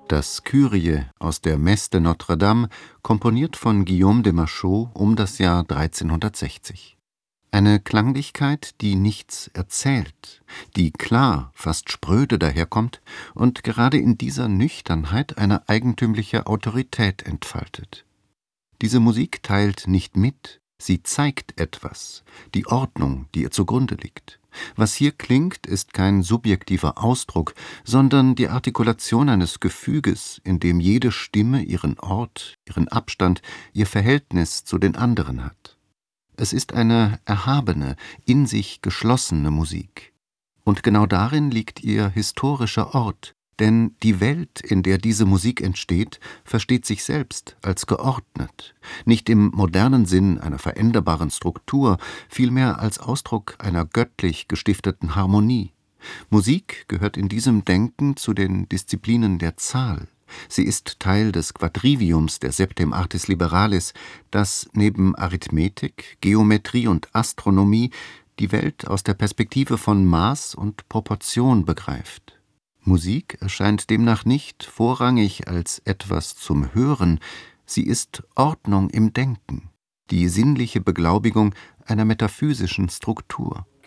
Das Kyrie aus der Messe de Notre-Dame, komponiert von Guillaume de Machaut um das Jahr 1360. Eine Klanglichkeit, die nichts erzählt, die klar, fast spröde daherkommt und gerade in dieser Nüchternheit eine eigentümliche Autorität entfaltet. Diese Musik teilt nicht mit, sie zeigt etwas, die Ordnung, die ihr zugrunde liegt. Was hier klingt, ist kein subjektiver Ausdruck, sondern die Artikulation eines Gefüges, in dem jede Stimme ihren Ort, ihren Abstand, ihr Verhältnis zu den anderen hat. Es ist eine erhabene, in sich geschlossene Musik. Und genau darin liegt ihr historischer Ort, denn die Welt, in der diese Musik entsteht, versteht sich selbst als geordnet, nicht im modernen Sinn einer veränderbaren Struktur, vielmehr als Ausdruck einer göttlich gestifteten Harmonie. Musik gehört in diesem Denken zu den Disziplinen der Zahl. Sie ist Teil des Quadriviums der Septem Artis Liberalis, das neben Arithmetik, Geometrie und Astronomie die Welt aus der Perspektive von Maß und Proportion begreift. Musik erscheint demnach nicht vorrangig als etwas zum Hören, sie ist Ordnung im Denken, die sinnliche Beglaubigung einer metaphysischen Struktur.